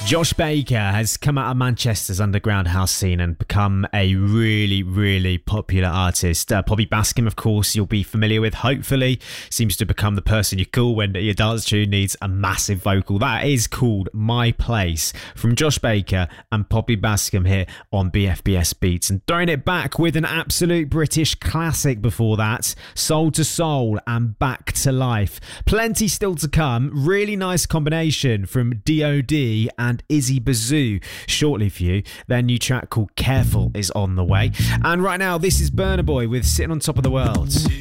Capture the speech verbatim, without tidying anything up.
Josh Baker has come out of Manchester's underground house scene and become a really, really popular artist. Uh, Poppy Bascom, of course, you'll be familiar with, hopefully. Seems to become the person you call when your dance tune needs a massive vocal. That is called My Place from Josh Baker and Poppy Bascom here on B F B S Beats. And throwing it back with an absolute British classic before that, Soul to Soul and Back to Life. Plenty still to come. Really nice combination from D O D and Izzy Bazoo shortly for you. Their new track called Careful is on the way. And right now, this is Burna Boy with Sitting on Top of the World.